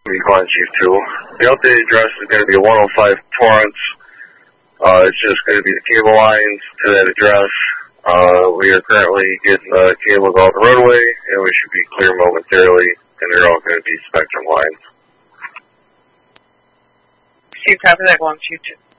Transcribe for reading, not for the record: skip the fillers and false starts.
calling Chief 2. The updated address is going to be 105 Torrance. It's just going to be the cable lines to that address. We are currently getting the cables off the roadway, and we should be clear momentarily, and they're all going to be Spectrum lines. Chief, copy that, going Chief 2.